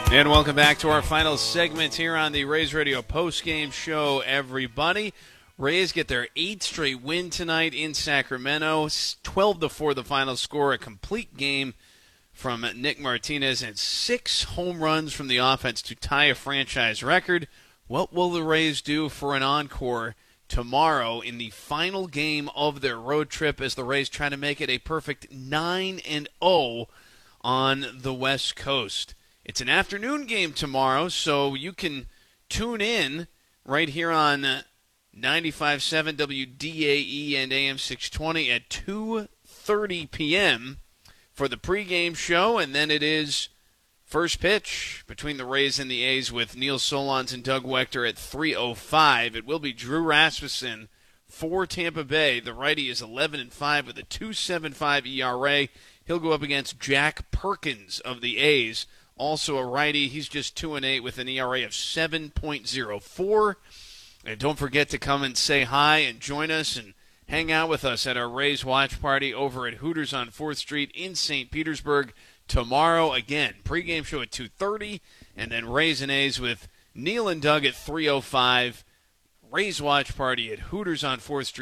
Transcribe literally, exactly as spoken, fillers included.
And welcome back to our final segment here on the Rays Radio postgame show, everybody. Rays get their eighth straight win tonight in Sacramento. twelve to four the final score, a complete game from Nick Martinez, and six home runs from the offense to tie a franchise record. What will the Rays do for an encore tomorrow in the final game of their road trip as the Rays try to make it a perfect nine and oh on the West Coast? It's an afternoon game tomorrow, so you can tune in right here on ninety-five point seven W D A E and A M six twenty at two thirty p.m. for the pregame show, and then it is first pitch between the Rays and the A's with Neil Solondz and Doug Wechter at three oh five. It will be Drew Rasmussen for Tampa Bay. The righty is eleven and five with a two point seven five E R A. He'll go up against Jack Perkins of the A's. Also a righty, he's just two and eight with an E R A of seven point oh four. And don't forget to come and say hi and join us and hang out with us at our Rays watch party over at Hooters on fourth Street in Saint Petersburg tomorrow. Again, pregame show at two thirty, and then Rays and A's with Neil and Doug at three oh five. Rays watch party at Hooters on fourth Street.